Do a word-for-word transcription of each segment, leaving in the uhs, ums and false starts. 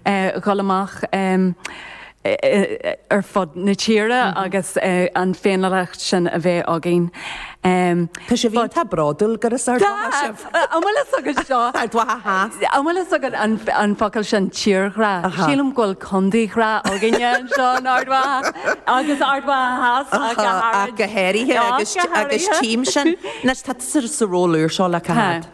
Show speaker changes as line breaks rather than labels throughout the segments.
cholamach ar fod na tíre agus an féinreacht sin a bheith agin.
Tá sé bhíon tá bradul gur is
Amlas agad seo Amlas agad an focail sin tíorrá. Sílam ghfuil condaíhrá agine seo ardha agus ardha has
go héirithe agus agus tíim sin nes tá sa róúir seo le caiad.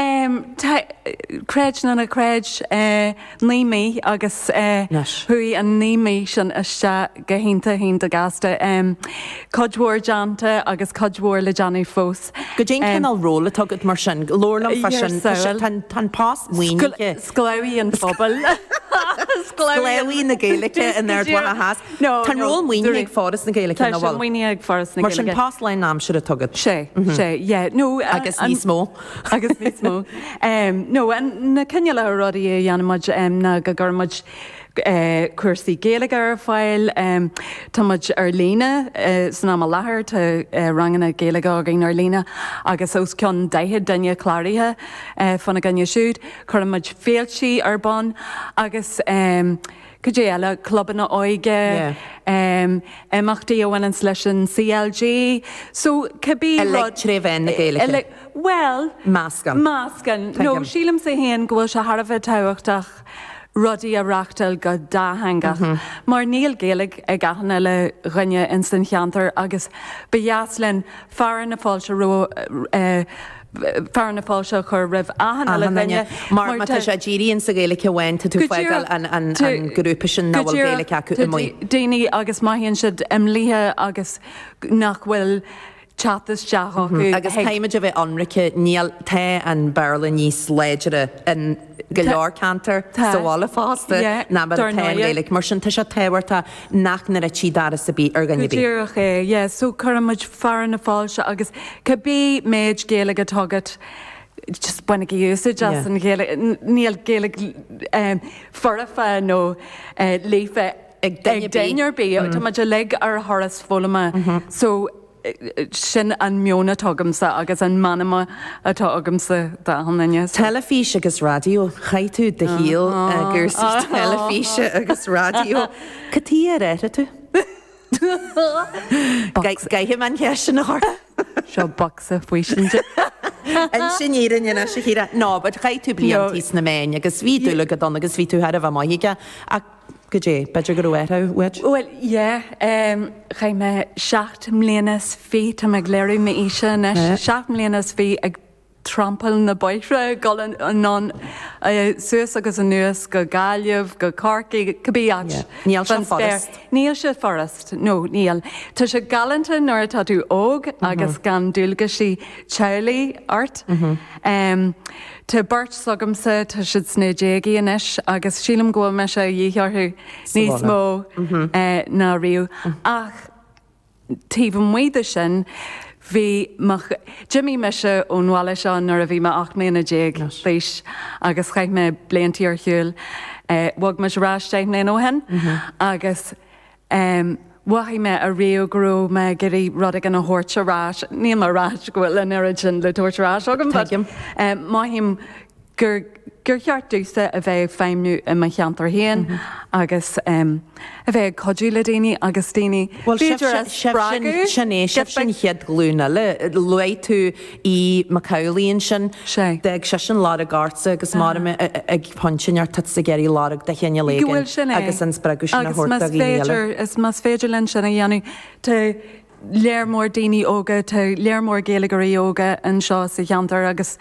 Creid na na creid nímí agus thuí an nímí sin iste go hénta hénta gasta codhór deanta agus codhór le Johnny fós.
Go dé cinál róla tugad mar sin lólam fashion tan pás muoine
Sclaí an fphobal.
Sclaí na Gaeilge in air dwa has. Tan ról muoine ag fáras na Gaeilge na bhil.
Muoine ag fáras na Gaeilge.
Mar sin pás lein nám siad a tugad.
Sé, sé, yeah. No,
agus níos mó.
Agus níos mó. No, na cinne le rodí a dhéanamid na go gurmid cuasaí Gaeilge ar fáil táid ar lína san am lethir tá rangana Gaeilge agin ar lína agus os ceann daithe daine chláirithe fanna ganne siúd chuid féaltí ar ban agus go dé eile clubbanna óige éachtaí a bhhain leis an C L G so cabbí
Electréven na Gaeilge.
Well,
Máscan.
Máscan. No, sílam sa héan ghfuil se Harbheith táhachtach rudí a reachtal go dáhangach. Mar níl Gaeilge ag gahanna le rinne in san cheantar agus beheaslinn fearan na fáilte ro fearan na fáilte chur rih ahanna le rinne.
Mar tá sé ddíríonn sa Gaeilge bhain tú feigeil an grúpa sin na bhfuil Gaeilge acu i mí.
Daoine agus maithíonn siad imlíthe agus nach bhfuil chatas deach
agus caiimiid a bheith anrice níl té an barla níos léidere in go leor cantar sála fásta na mar Gaeilge mar sin tá se téhairta nach na a tí dara sa bí ar ganne bí.
Dúach é, so chuid fearan na fáilte agus cabbí méid Gaeilge tugad just buinnig úsa just an níl Gaeilge forrafa nó lífa ag dainear bí tá muid a le ar thoras fólama so sin an miona tugamsa agus an manama atá agamsa dá hanne.
Telefíse agus radio chaitú de híal gur telefíse agus radio. Catí a réite tú? Gaithe man chean nach
Seo boxa faoi sin.
An sin ían na sé híra ná, bud chaitú bliantís na méin agus ví dúla go don agus ví tú head a bh maige a go dé, beidir gur bhhaithe wet?
Well, yeah, um, chaim me seacht mléanas fí tá me léirú me ise nes seacht mléanas fí ag trampel na boithre golan non suas agus an nuas go gáileh go carcaí cabbí
Níl se forest.
Níl se forest, no, níl. Tá se galanta nuair tá tú óg agus gan dúlga sí tealaí ort. Tá bart sagamsa tá siad sna déagaí inis agus sílam go me se dhéarthú níos mó ná riú. Ach tíh muide sin Bhí Jimmy meise ónháile seo nuair a bhí me ach mléana déag léis agus chaith me bliantí ar hiúil bhag me ráisteith mléana óhan agus wahí me a réogrú me gurí rud gan na hórte rás, ní marrás gohfuil in origin le tuairterás agam bhagam. Maihím gur gur cheart dúsa a bheith féimnú i me cheantar héan agus a bheith codú le daoine agus daoine
sinné sib sin chead glúna le le tú í Macaulíonn sin ag se sin lá a gása agus mar ag ponsinart tu sa geirí lág de chéine le agus an spreú sin
na is mas féidir len sin a dhéanú tú léirmór daoine óga tú léirmór Gaeilge óga an seo sa cheantar agus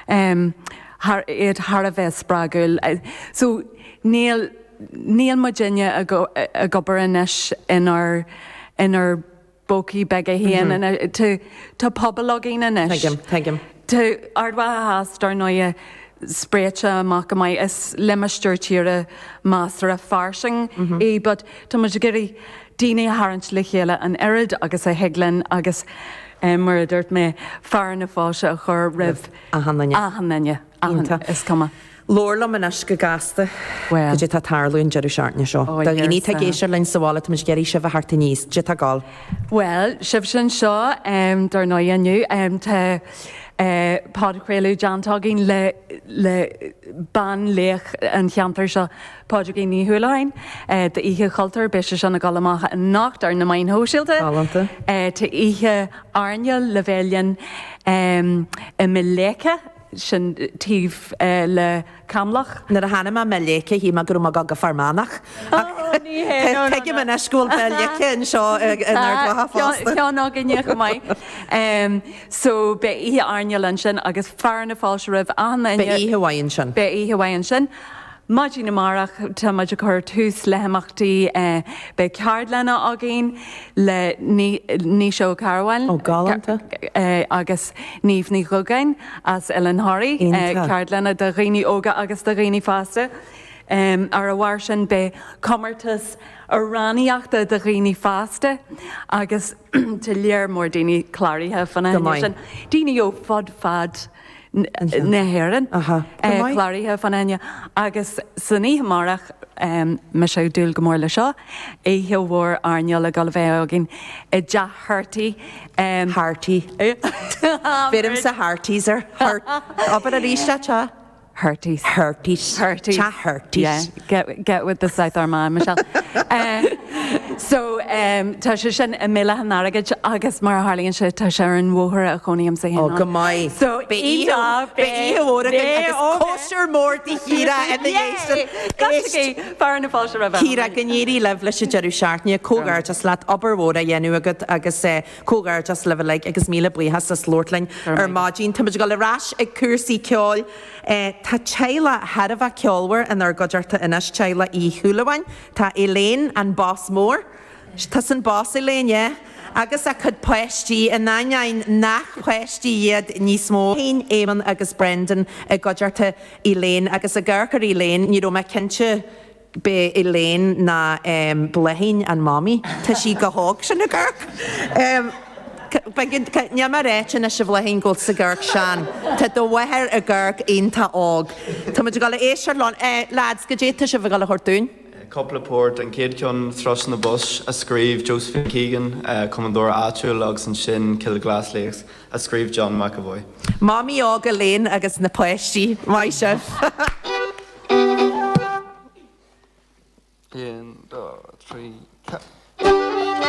iad har a bheith sprágul. So níl níl Virginia a gobar inis inar inar bócaí bega héan tá pobl agin inis. Tá ardha has dar nóia spréite amach go maiid is limeisteirtíre master a farsing é, but tá mu gurí daoine harint le chéile an irid agus a heglann agus mar a dúirt mé fearan na fáise a chur rih
a
hanne. Is cuma.
Lorlam in as go gasta go dé tá tarlún jeú seartne seo. Da ní tá géisiir lein sahála mu geirí se bh harta níos, je tá gáil.
Well, sib sin seo dar nó aniu tá pádacréilú Jantágin le le ban léch an cheantar seo pádagin ní thuúlain de ihe chaltar be se sena galamacha an nacht ar na main hóisiilta Tá ihe airne le bhéilinn i mi lécha sin tíh le camlach.
Na a hanna me lécha hí me gur a gaga farmánach. Teige man ysgol fel lécha yn seo yn ar gwaha fásta.
Cean á gine go mai. So be ihe airne lin sin agus fearna fáil rih anna.
Be ihe bhain sin.
Be ihe bhain sin. Maidí na marach tá maidir chuir túús lehamachtaí be ceard lena a géin le ní seo carhhail
ó galanta
agus níomh ní chugain as Elantháirí ceard lena de rií óga agus de rií fásta ar a bhhair sin be commartas a raníoachta de rií fásta agus te léir mór daoine chláiríthe fanna sin. Daoine ó fod fad na héan chláiríthe fan aine agus san ní marach me sé dúil go mór le seo é heomhór airne le gal bheith agin i d dearthairtaí
Hartí Bidm sa Hartís ar ab a ríiste te
Hurties.
Hurties.
Hurties.
Cha hurties.
Yeah, get, get with the South Armagh, Michelle. uh, so, um, tá sé sin a mille an agad agus mar harlíonn sé tá sé an mhóthar a choníam sa
héanán. Oh, go mai.
So,
be íhe be íhe óra agus cóisiir mór di híra in the éistan.
Gashigi, far na fáil se ra bheith.
Híra gnéirí leh leis a jeú seaartní cógar just leat obair a dhéanú agad agus cógar just le le agus míle buchas a slórtlein ar mádín tá go le rás ag cuasaí ceáil Tá teile headh ceolhar an ar godearta inas teile í thuúlahain, Tá Elaine an bás mór, Tá san bás Elaine, agus a chud poisttí a náin nach poisttí iad níos mó. Haon Éamann agus Brendan a godearta Elaine agus a ggurchar Elaine, ní me cinse be Elaine na um, blehín an mami, Tá sí go hág sin na ggurch. Um, Ní mar réitin a se bhlahinn ggóil sa ggurc sean. Tá do bhathir a ggurc onanta ág. Tá muidir gal éisiar lán lads go déta se bh gal thuirtún.
Coplaport an céad ceann thros na bus a scríb Josephine Keegan, Commodore Atúil agus an sin Kill Glasleaks a scríb John McAvoy.
Mami ág a léin agus na poisttí mai se.
Un, dos, trí,